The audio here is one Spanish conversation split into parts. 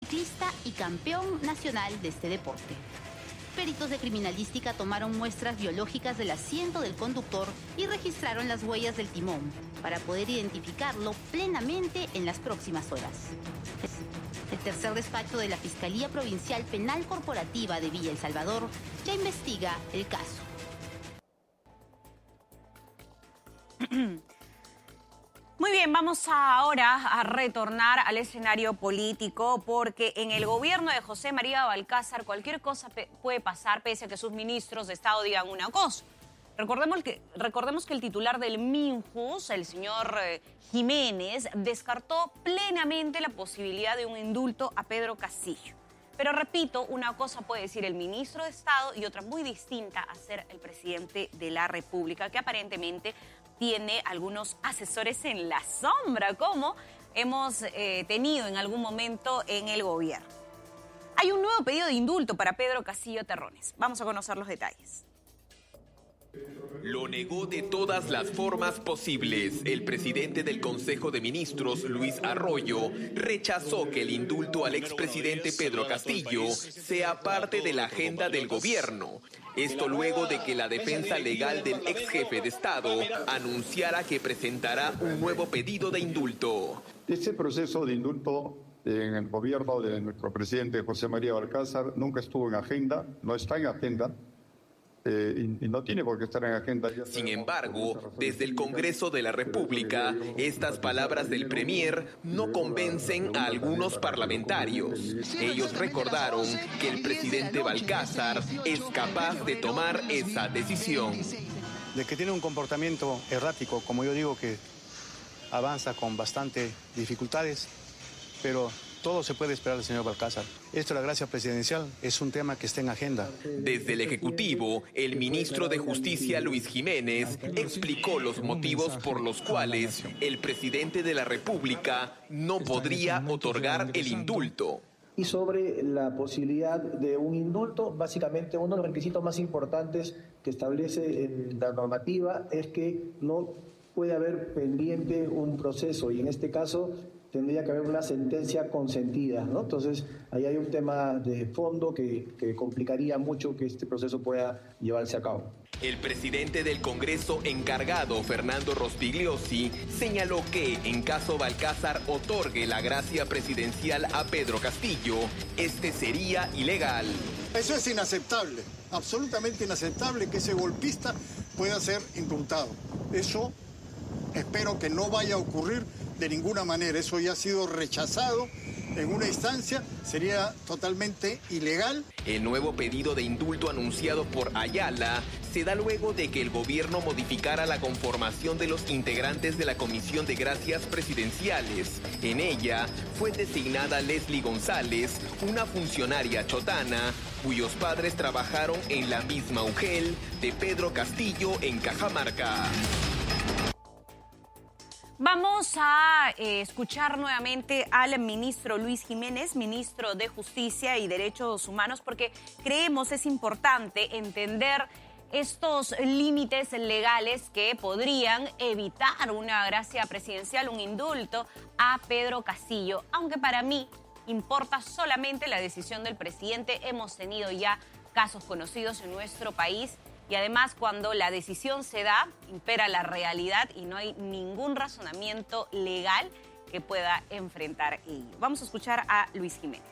deportista y campeón nacional de este deporte. Peritos de criminalística tomaron muestras biológicas del asiento del conductor y registraron las huellas del timón para poder identificarlo plenamente en las próximas horas. El tercer despacho de la Fiscalía Provincial Penal Corporativa de Villa El Salvador ya investiga el caso. Muy bien, vamos ahora a retornar al escenario político porque en el gobierno de José María Balcázar cualquier cosa puede pasar pese a que sus ministros de Estado digan una cosa. Recordemos que el titular del Minjus, el señor Jiménez, descartó plenamente la posibilidad de un indulto a Pedro Castillo. Pero repito, una cosa puede decir el ministro de Estado y otra muy distinta a ser el presidente de la República, que aparentemente tiene algunos asesores en la sombra, como hemos tenido en algún momento en el gobierno. Hay un nuevo pedido de indulto para Pedro Castillo Terrones. Vamos a conocer los detalles. Lo negó de todas las formas posibles. El presidente del Consejo de Ministros, Luis Arroyo, rechazó que el indulto al expresidente Pedro Castillo sea parte de la agenda del gobierno. Esto luego de que la defensa legal del ex jefe de Estado anunciara que presentará un nuevo pedido de indulto. Este proceso de indulto en el gobierno de nuestro presidente José María Balcázar nunca estuvo en agenda, no está en agenda. Y no tiene por qué estar en agenda. Sin embargo, desde el Congreso de la República, estas palabras del Premier no convencen a algunos parlamentarios. Ellos recordaron que el presidente Balcázar es capaz de tomar esa decisión. De que tiene un comportamiento errático, como yo digo, que avanza con bastante dificultades, pero todo se puede esperar del señor Balcázar. Esto de la gracia presidencial es un tema que está en agenda. Desde el Ejecutivo, el ministro de Justicia, Luis Jiménez, explicó los motivos por los cuales el presidente de la República no podría otorgar el indulto. Y sobre la posibilidad de un indulto, básicamente uno de los requisitos más importantes que establece en la normativa es que no puede haber pendiente un proceso, y en este caso tendría que haber una sentencia consentida, ¿no? Entonces, ahí hay un tema de fondo que complicaría mucho que este proceso pueda llevarse a cabo. El presidente del Congreso encargado, Fernando Rospigliosi, señaló que en caso Balcázar otorgue la gracia presidencial a Pedro Castillo, este sería ilegal. Eso es inaceptable, absolutamente inaceptable que ese golpista pueda ser indultado. Eso espero que no vaya a ocurrir de ninguna manera. Eso ya ha sido rechazado en una instancia, sería totalmente ilegal. El nuevo pedido de indulto anunciado por Ayala se da luego de que el gobierno modificara la conformación de los integrantes de la Comisión de Gracias Presidenciales. En ella fue designada Leslie González, una funcionaria chotana, cuyos padres trabajaron en la misma UGEL de Pedro Castillo en Cajamarca. Vamos a escuchar nuevamente al ministro Luis Jiménez, ministro de Justicia y Derechos Humanos, porque creemos es importante entender estos límites legales que podrían evitar una gracia presidencial, un indulto a Pedro Castillo. Aunque para mí importa solamente la decisión del presidente. Hemos tenido ya casos conocidos en nuestro país. Y además, cuando la decisión se da, impera la realidad y no hay ningún razonamiento legal que pueda enfrentar ello. Vamos a escuchar a Luis Jiménez.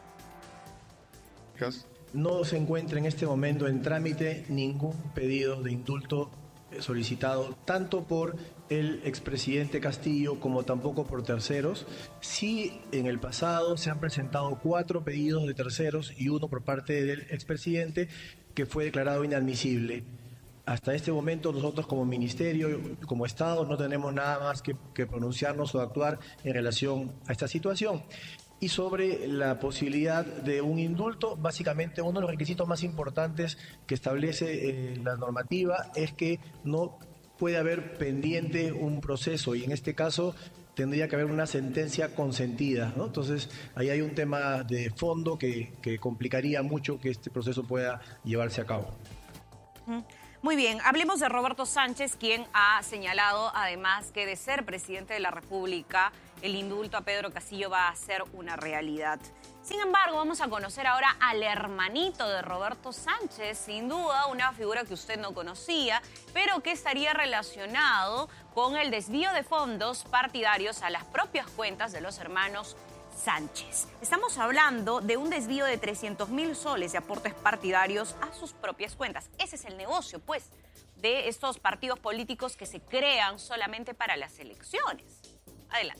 No se encuentra en este momento en trámite ningún pedido de indulto solicitado tanto por el expresidente Castillo como tampoco por terceros. Sí, en el pasado se han presentado 4 pedidos de terceros y uno por parte del expresidente que fue declarado inadmisible. Hasta este momento nosotros como ministerio, como Estado, no tenemos nada más que pronunciarnos o actuar en relación a esta situación. Y sobre la posibilidad de un indulto, básicamente uno de los requisitos más importantes que establece la normativa es que no puede haber pendiente un proceso, y en este caso tendría que haber una sentencia consentida, ¿no? Entonces, ahí hay un tema de fondo que complicaría mucho que este proceso pueda llevarse a cabo. Muy bien, hablemos de Roberto Sánchez, quien ha señalado además que de ser presidente de la República, el indulto a Pedro Castillo va a ser una realidad. Sin embargo, vamos a conocer ahora al hermanito de Roberto Sánchez, sin duda una figura que usted no conocía, pero que estaría relacionado con el desvío de fondos partidarios a las propias cuentas de los hermanos Sánchez. Estamos hablando de un desvío de 300.000 soles de aportes partidarios a sus propias cuentas. Ese es el negocio, pues, de estos partidos políticos que se crean solamente para las elecciones. Adelante.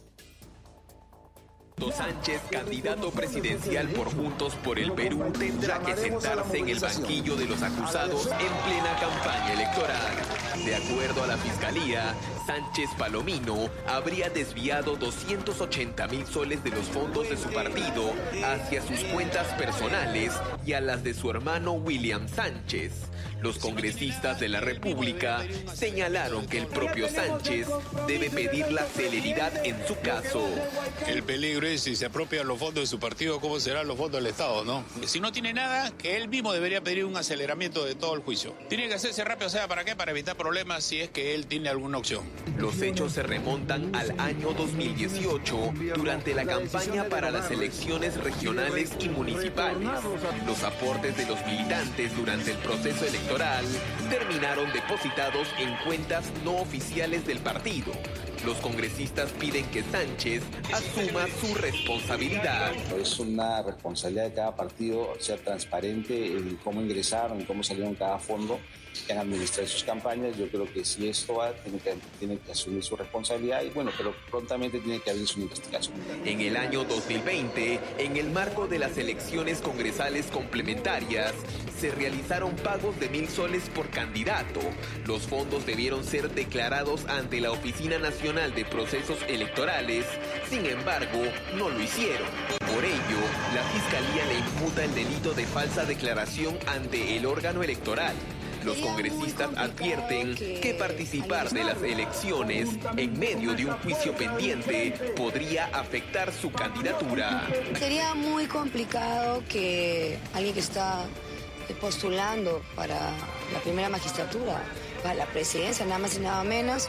Sánchez, candidato presidencial por Juntos por el Perú, tendrá que sentarse en el banquillo de los acusados en plena campaña electoral. De acuerdo a la Fiscalía, Sánchez Palomino habría desviado 280.000 soles de los fondos de su partido hacia sus cuentas personales y a las de su hermano William Sánchez. Los congresistas de la República señalaron que el propio Sánchez debe pedir la celeridad en su caso. El peligro es si se apropian los fondos de su partido, ¿cómo serán los fondos del Estado, no? Si no tiene nada, que él mismo debería pedir un aceleramiento de todo el juicio. Tiene que hacerse rápido, ¿sabe para qué? Para evitar problemas si es que él tiene alguna opción. Los hechos se remontan al año 2018, durante la campaña para las elecciones regionales y municipales. Los aportes de los militantes durante el proceso electoral terminaron depositados en cuentas no oficiales del partido. Los congresistas piden que Sánchez asuma su responsabilidad. Es una responsabilidad de cada partido ser transparente en cómo ingresaron, en cómo salieron cada fondo, en administrar sus campañas. Yo creo que si esto va, tiene que asumir su responsabilidad y bueno, pero prontamente tiene que abrir su investigación. En el año 2020, en el marco de las elecciones congresales complementarias, se realizaron pagos de 1.000 soles por candidato. Los fondos debieron ser declarados ante la Oficina Nacional de Procesos Electorales, sin embargo, no lo hicieron. Por ello, la Fiscalía le imputa el delito de falsa declaración ante el órgano electoral. Los congresistas advierten que participar de las elecciones en medio de un juicio pendiente podría afectar su candidatura. Sería muy complicado que alguien que está postulando para la primera magistratura, para la presidencia, nada más y nada menos,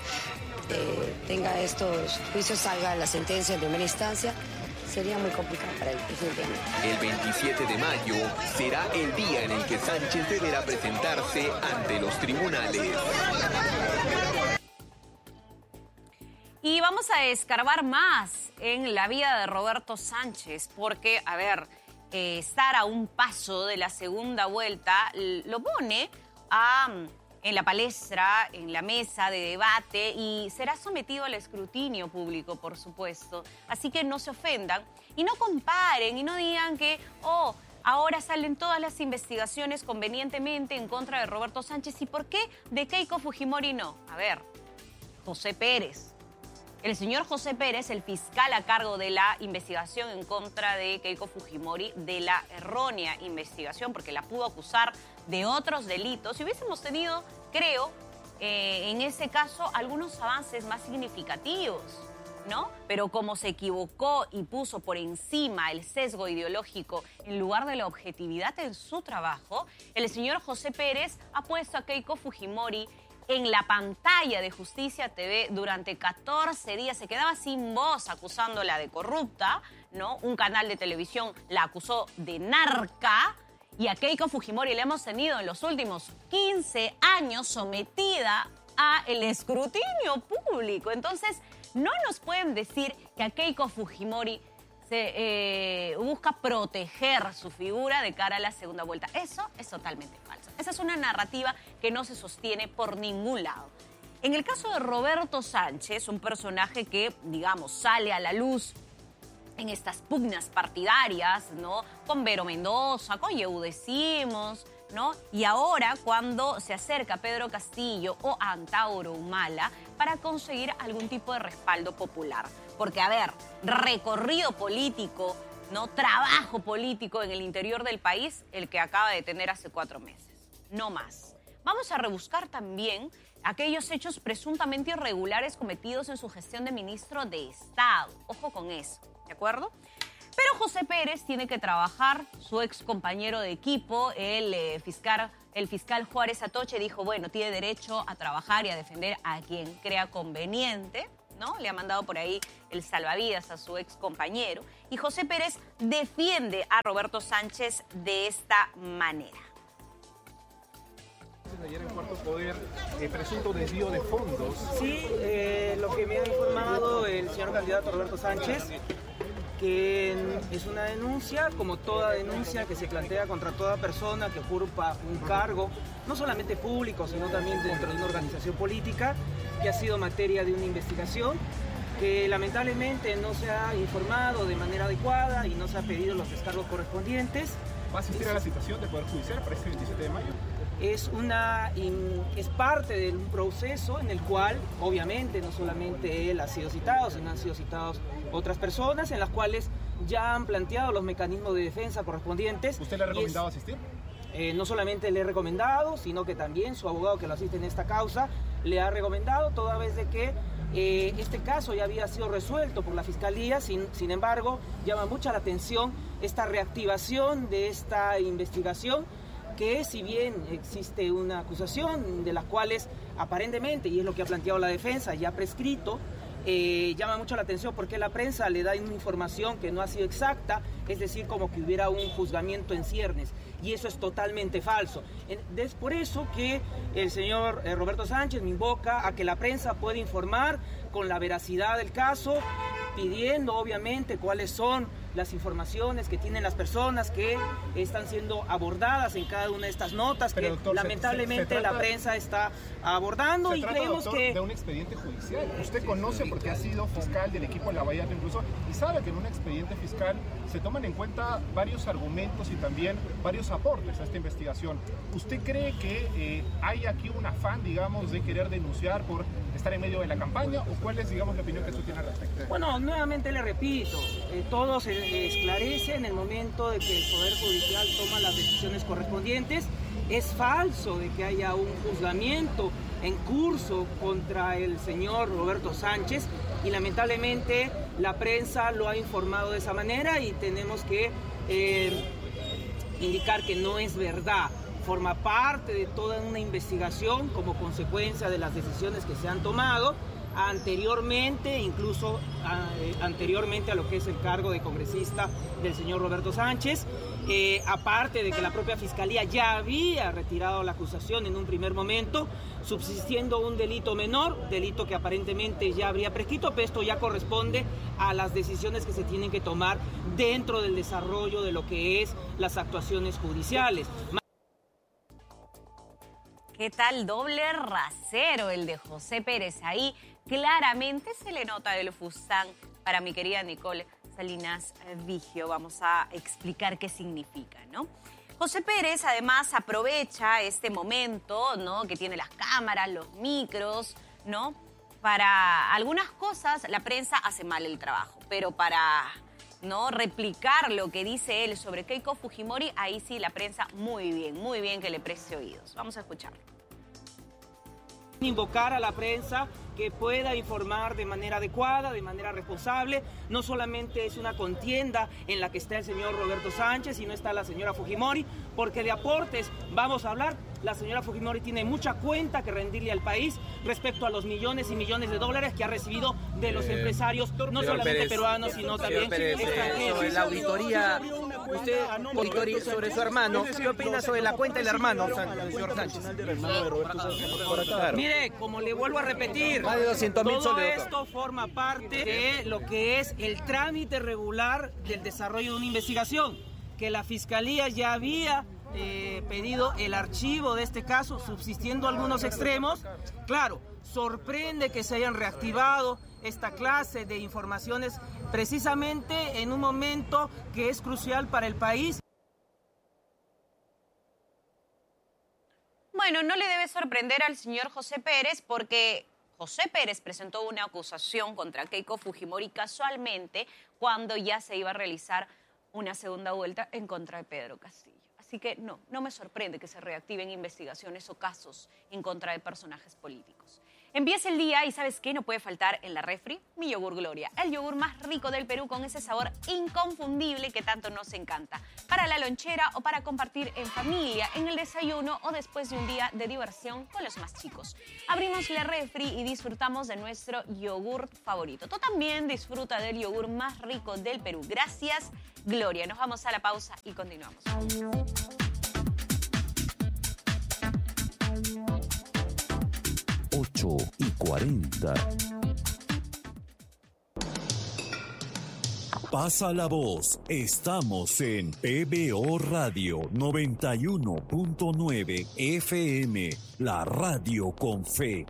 tenga estos juicios, salga la sentencia en primera instancia. Sería muy complicado para él, definitivamente. El 27 de mayo será el día en el que Sánchez deberá presentarse ante los tribunales. Y vamos a escarbar más en la vida de Roberto Sánchez, porque, a ver, estar a un paso de la segunda vuelta lo pone en la palestra, en la mesa de debate y será sometido al escrutinio público, por supuesto. Así que no se ofendan y no comparen y no digan que, ahora salen todas las investigaciones convenientemente en contra de Roberto Sánchez. ¿Y por qué de Keiko Fujimori no? A ver, José Pérez. El señor José Pérez, el fiscal a cargo de la investigación en contra de Keiko Fujimori, de la errónea investigación, porque la pudo acusar de otros delitos. Si hubiésemos tenido, creo, en ese caso, algunos avances más significativos, ¿no? Pero como se equivocó y puso por encima el sesgo ideológico en lugar de la objetividad en su trabajo, el señor José Pérez ha puesto a Keiko Fujimori en la pantalla de Justicia TV durante 14 días. Se quedaba sin voz acusándola de corrupta, ¿no? Un canal de televisión la acusó de narca y a Keiko Fujimori la hemos tenido en los últimos 15 años sometida a el escrutinio público. Entonces, no nos pueden decir que a Keiko Fujimori se busca proteger su figura de cara a la segunda vuelta. Eso es totalmente falso. Esa es una narrativa que no se sostiene por ningún lado. En el caso de Roberto Sánchez, un personaje que, digamos, sale a la luz en estas pugnas partidarias, ¿no? Con Vero Mendoza, con Yehude Simons, ¿no? Y ahora cuando se acerca Pedro Castillo o Antauro Humala para conseguir algún tipo de respaldo popular. Porque, a ver, recorrido político, ¿no? Trabajo político en el interior del país, el que acaba de tener hace 4 meses. No más. Vamos a rebuscar también aquellos hechos presuntamente irregulares cometidos en su gestión de ministro de Estado. Ojo con eso, ¿de acuerdo? Pero José Pérez tiene que trabajar, su ex compañero de equipo, el fiscal Juárez Atoche, dijo, bueno, tiene derecho a trabajar y a defender a quien crea conveniente, ¿no? Le ha mandado por ahí el salvavidas a su ex compañero. Y José Pérez defiende a Roberto Sánchez de esta manera. Ayer en Cuarto Poder, presunto desvío de fondos. Sí, lo que me ha informado el señor candidato Roberto Sánchez, que es una denuncia, como toda denuncia que se plantea contra toda persona que ocupa un cargo, no solamente público, sino también dentro de una organización política, que ha sido materia de una investigación, que lamentablemente no se ha informado de manera adecuada y no se ha pedido los descargos correspondientes. ¿Va a asistir a la citación del Poder Judicial para este 27 de mayo? Es parte de un proceso en el cual, obviamente, no solamente él ha sido citado, sino han sido citados otras personas en las cuales ya han planteado los mecanismos de defensa correspondientes. ¿Usted le ha recomendado asistir? No solamente le he recomendado, sino que también su abogado que lo asiste en esta causa le ha recomendado, toda vez de que este caso ya había sido resuelto por la Fiscalía. Sin embargo, llama mucha la atención esta reactivación de esta investigación, que si bien existe una acusación de las cuales aparentemente, y es lo que ha planteado la defensa, ya prescrito, llama mucho la atención porque la prensa le da una información que no ha sido exacta, es decir, como que hubiera un juzgamiento en ciernes, y eso es totalmente falso. Es por eso que el señor Roberto Sánchez me invoca a que la prensa pueda informar con la veracidad del caso, pidiendo obviamente cuáles son las informaciones que tienen las personas que están siendo abordadas en cada una de estas notas. Pero, que doctor, lamentablemente la prensa está abordando, y creemos doctor, que... de un expediente judicial. Usted conoce, porque ha sido fiscal del equipo de Lavallato incluso, y sabe que en un expediente fiscal se toman en cuenta varios argumentos y también varios aportes a esta investigación. ¿Usted cree que hay aquí un afán, digamos, de querer denunciar por estar en medio de la campaña, o cuál es, digamos, la opinión que usted tiene al respecto? Bueno, nuevamente le repito, todo se esclarece en el momento de que el Poder Judicial toma las decisiones correspondientes. Es falso de que haya un juzgamiento en curso contra el señor Roberto Sánchez, y lamentablemente la prensa lo ha informado de esa manera, y tenemos que indicar que no es verdad. Forma parte de toda una investigación como consecuencia de las decisiones que se han tomado anteriormente, incluso anteriormente a lo que es el cargo de congresista del señor Roberto Sánchez, aparte de que la propia Fiscalía ya había retirado la acusación en un primer momento, subsistiendo un delito menor, delito que aparentemente ya habría prescrito, pero esto ya corresponde a las decisiones que se tienen que tomar dentro del desarrollo de lo que es las actuaciones judiciales. ¿Qué tal? Doble rasero el de José Pérez. Ahí claramente se le nota el fustán para mi querida Nicole Salinas Vigio. Vamos a explicar qué significa, ¿no? José Pérez además aprovecha este momento, ¿no?, que tiene las cámaras, los micros, ¿no? Para algunas cosas la prensa hace mal el trabajo, pero para, ¿no?, replicar lo que dice él sobre Keiko Fujimori, ahí sí la prensa muy bien que le preste oídos. Vamos a escucharlo. Invocar a la prensa que pueda informar de manera adecuada, de manera responsable. No solamente es una contienda en la que está el señor Roberto Sánchez, sino está la señora Fujimori, porque de aportes vamos a hablar. La señora Fujimori tiene mucha cuenta que rendirle al país respecto a los millones y millones de dólares que ha recibido de los empresarios, no solamente Pérez, peruanos, sino también extranjeros. Sobre la auditoría, usted, sobre su hermano, ¿qué opina sobre la cuenta del hermano, señor Sánchez? Mire, como le vuelvo a repetir, más de 200.000 todo esto forma parte de lo que es el trámite regular del desarrollo de una investigación, que la Fiscalía ya había pedido el archivo de este caso, subsistiendo algunos extremos. Claro, sorprende que se hayan reactivado esta clase de informaciones precisamente en un momento que es crucial para el país. Bueno, no le debe sorprender al señor José Pérez, porque José Pérez presentó una acusación contra Keiko Fujimori casualmente cuando ya se iba a realizar una segunda vuelta en contra de Pedro Castillo. Así que no me sorprende que se reactiven investigaciones o casos en contra de personajes políticos. Empieza el día y ¿sabes qué? No puede faltar en la refri mi yogur Gloria. El yogur más rico del Perú con ese sabor inconfundible que tanto nos encanta. Para la lonchera o para compartir en familia, en el desayuno o después de un día de diversión con los más chicos. Abrimos la refri y disfrutamos de nuestro yogur favorito. Tú también disfruta del yogur más rico del Perú. Gracias, Gloria. Nos vamos a la pausa y continuamos. 8:40. Pasa la voz. Estamos en PBO Radio 91.9 FM, la radio con fe.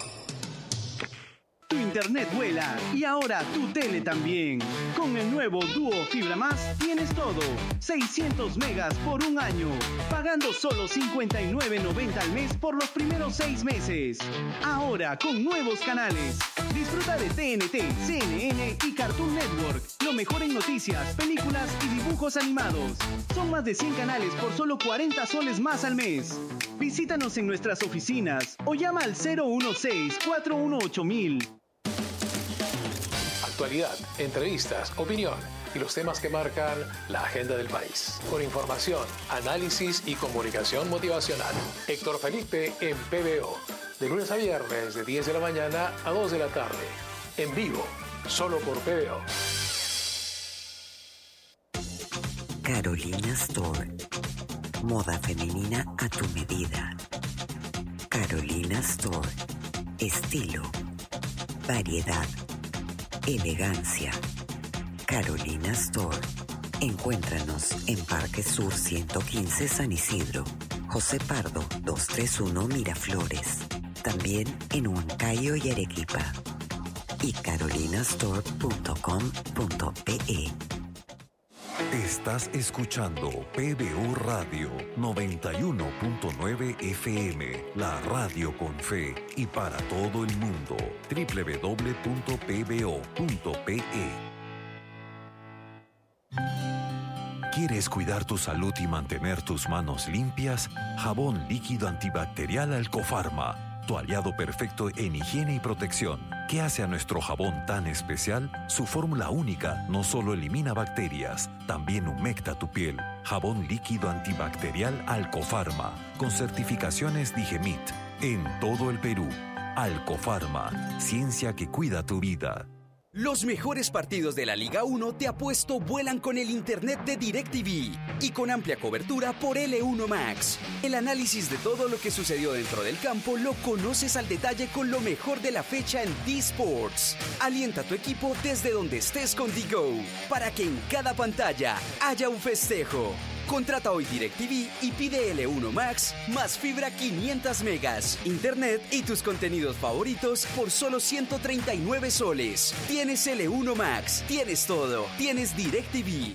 Tu internet vuela y ahora tu tele también. Con el nuevo Duo Fibra Más tienes todo. 600 megas por un año, pagando solo $59.90 al mes por los primeros 6 meses. Ahora con nuevos canales. Disfruta de TNT, CNN y Cartoon Network. Lo mejor en noticias, películas y dibujos animados. Son más de 100 canales por solo 40 soles más al mes. Visítanos en nuestras oficinas o llama al 016-418-1000. Actualidad, entrevistas, opinión y los temas que marcan la agenda del país. Con información, análisis y comunicación motivacional. Héctor Felipe en PBO. De lunes a viernes de 10 de la mañana a 2 de la tarde. En vivo, solo por PBO. Carolina Store. Moda femenina a tu medida. Carolina Store. Estilo. Variedad. Elegancia. Carolina Store. Encuéntranos en Parque Sur 115 San Isidro. José Pardo 231 Miraflores. También en Huancayo y Arequipa. Y carolinastore.com.pe. Estás escuchando PBO Radio 91.9 FM, la radio con fe y para todo el mundo. www.pbo.pe. ¿Quieres cuidar tu salud y mantener tus manos limpias? Jabón líquido antibacterial Alcofarma, tu aliado perfecto en higiene y protección. ¿Qué hace a nuestro jabón tan especial? Su fórmula única no solo elimina bacterias, también humecta tu piel. Jabón líquido antibacterial Alcofarma, con certificaciones Digemit, en todo el Perú. Alcofarma, ciencia que cuida tu vida. Los mejores partidos de la Liga 1 te apuesto vuelan con el internet de DirecTV y con amplia cobertura por L1 Max. El análisis de todo lo que sucedió dentro del campo lo conoces al detalle con lo mejor de la fecha en D-Sports. Alienta a tu equipo desde donde estés con D-Go para que en cada pantalla haya un festejo. Contrata hoy DirecTV y pide L1 Max más fibra 500 megas, internet y tus contenidos favoritos por solo 139 soles. Tienes L1 Max, tienes todo, tienes DirecTV.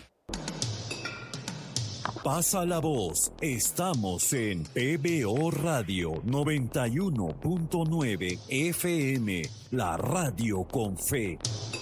Pasa la voz. Estamos en PBO Radio 91.9 FM, la radio con fe.